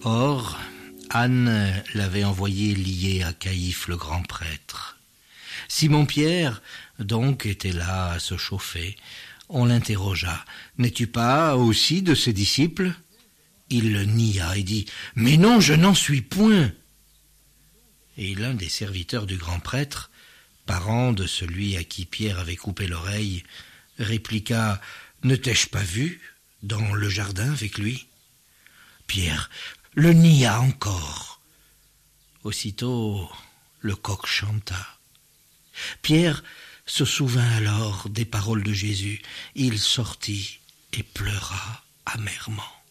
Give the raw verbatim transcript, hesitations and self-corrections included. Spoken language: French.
Or, Anne l'avait envoyé lier à Caïphe le grand prêtre. Simon-Pierre, donc, était là à se chauffer. On l'interrogea. « N'es-tu pas aussi de ses disciples ?» Il le nia et dit « Mais non, je n'en suis point !» Et l'un des serviteurs du grand prêtre, parent de celui à qui Pierre avait coupé l'oreille, répliqua « Ne t'ai-je pas vu dans le jardin avec lui ?» Pierre le nia encore. Aussitôt, le coq chanta. Pierre se souvint alors des paroles de Jésus. Il sortit et pleura amèrement.